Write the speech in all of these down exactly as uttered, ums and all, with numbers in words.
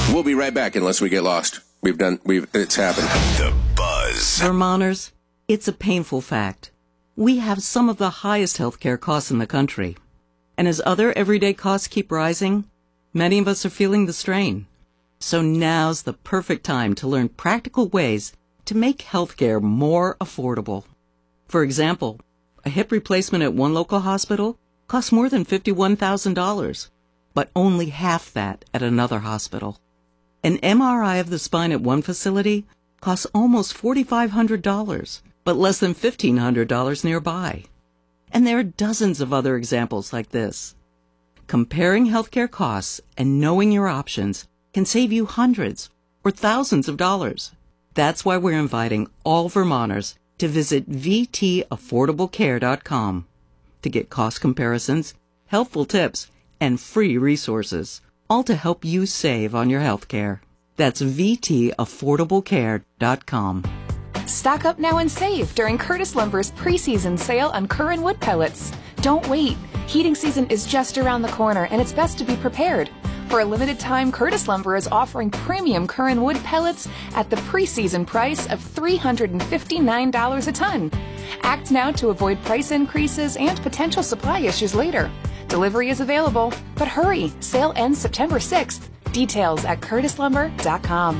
We'll be right back unless we get lost. We've done, we've, it's happened. The Buzz. Vermonters, it's a painful fact. We have some of the highest healthcare costs in the country. And as other everyday costs keep rising, many of us are feeling the strain. So now's the perfect time to learn practical ways to make healthcare more affordable. For example, a hip replacement at one local hospital costs more than fifty-one thousand dollars, but only half that at another hospital. An M R I of the spine at one facility costs almost four thousand five hundred dollars, but less than fifteen hundred dollars nearby. And there are dozens of other examples like this. Comparing healthcare costs and knowing your options can save you hundreds or thousands of dollars. That's why we're inviting all Vermonters to visit v t affordable care dot com to get cost comparisons, helpful tips, and free resources, all to help you save on your health care. That's v t affordable care dot com. Stock up now and save during Curtis Lumber's preseason sale on Curran wood pellets. Don't wait. Heating season is just around the corner, and it's best to be prepared. For a limited time, Curtis Lumber is offering premium Curran wood pellets at the preseason price of three hundred fifty-nine dollars a ton. Act now to avoid price increases and potential supply issues later. Delivery is available, but hurry. Sale ends September sixth. Details at curtis lumber dot com.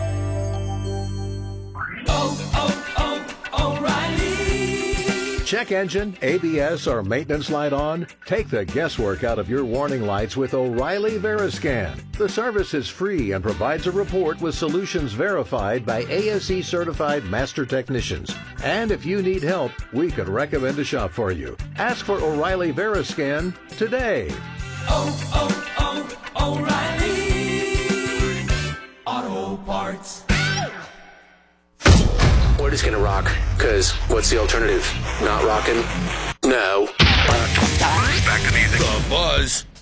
Oh, oh, oh, O'Reilly. Check engine, A B S, or maintenance light on? Take the guesswork out of your warning lights with O'Reilly Veriscan. The service is free and provides a report with solutions verified by A S E certified master technicians. And if you need help, we could recommend a shop for you. Ask for O'Reilly Veriscan today. Oh, oh, oh, O'Reilly Auto Parts. We're just gonna rock, because what's the alternative? Not rocking? No. Back to music. The Buzz.